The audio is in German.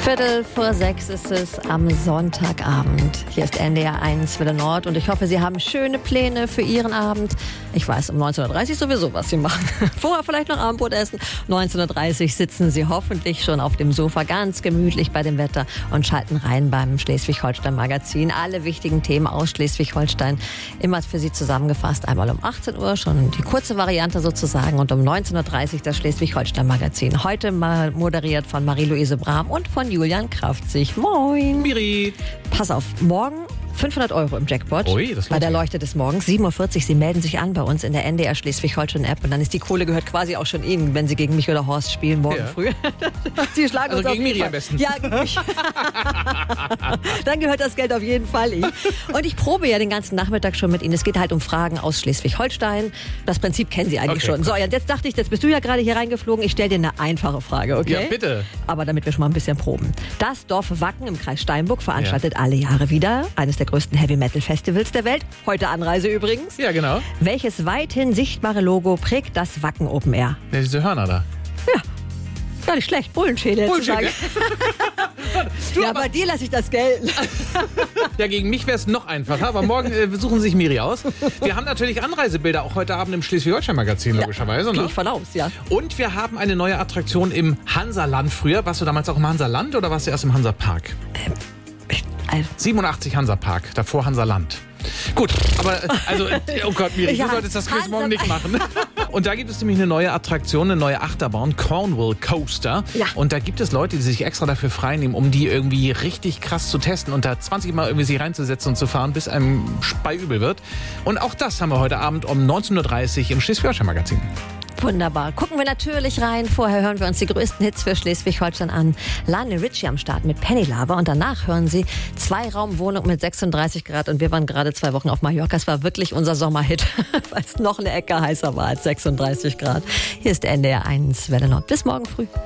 5:45 ist es am Sonntagabend. Hier ist NDR 1 Welle Nord und ich hoffe, Sie haben schöne Pläne für Ihren Abend. Ich weiß, um 19:30 Uhr sowieso, was Sie machen. Vorher vielleicht noch Abendbrot essen. 19:30 Uhr sitzen Sie hoffentlich schon auf dem Sofa ganz gemütlich bei dem Wetter und schalten rein beim Schleswig-Holstein-Magazin. Alle wichtigen Themen aus Schleswig-Holstein immer für Sie zusammengefasst. Einmal um 18 Uhr schon die kurze Variante sozusagen und um 19:30 Uhr das Schleswig-Holstein-Magazin. Heute mal moderiert von Marie-Louise Brahm und von Julian Kraftzig. Moin. Miri. Pass auf, morgen 500 € im Jackpot. Ui, das bei der sich. Leuchte des Morgens. 7:40 Uhr. Sie melden sich an bei uns in der NDR Schleswig-Holstein-App und dann ist die Kohle gehört quasi auch schon Ihnen, wenn Sie gegen mich oder Horst spielen morgen früh. Sie schlagen Also uns auf gegen jeden Miri Fall. am besten. Ja, gegen mich. Dann gehört das Geld auf jeden Fall Ihnen. Und ich probe ja den ganzen Nachmittag schon mit Ihnen. Es geht halt um Fragen aus Schleswig-Holstein. Das Prinzip kennen Sie eigentlich schon. Gut. So, jetzt dachte ich, jetzt bist du ja gerade hier reingeflogen. Ich stelle dir eine einfache Frage, okay? Ja, bitte. Aber damit wir schon mal ein bisschen proben. Das Dorf Wacken im Kreis Steinburg veranstaltet alle Jahre wieder eines der größten Heavy-Metal-Festivals der Welt. Heute Anreise übrigens. Ja, genau. Welches weithin sichtbare Logo prägt das Wacken Open Air? Ja, diese Hörner da. Ja, gar nicht schlecht. Bullenschädel jetzt zu sagen. Ja, bei dir lasse ich das gelten. Ja, gegen mich wäre es noch einfacher, aber morgen suchen Sie sich Miri aus. Wir haben natürlich Anreisebilder, auch heute Abend im Schleswig-Holstein-Magazin, logischerweise. Gehe Ne? ich von aus, ja. Und wir haben eine neue Attraktion im Hansaland früher. Warst du damals auch im Hansaland oder warst du erst im Hansapark? 87 Hansapark, davor Hansaland. Gut, aber also, oh Gott, Miri, Ja, du solltest das Quiz morgen nicht machen. Und da gibt es nämlich eine neue Attraktion, eine neue Achterbahn, Cornwall Coaster. Ja. Und da gibt es Leute, die sich extra dafür freinehmen, um die irgendwie richtig krass zu testen und da 20 Mal irgendwie sich reinzusetzen und zu fahren, bis einem speiübel wird. Und auch das haben wir heute Abend um 19:30 Uhr im Schleswig-Holstein-Magazin. Wunderbar. Gucken wir natürlich rein. Vorher hören wir uns die größten Hits für Schleswig-Holstein an. Lionel Richie am Start mit Penny Lava und danach hören Sie 2-Raum-Wohnung mit 36 Grad und wir waren gerade 2 Wochen auf Mallorca. Es war wirklich unser Sommerhit, weil es noch eine Ecke heißer war als 36 Grad. Hier ist der NDR 1 Welle Nord. Bis morgen früh.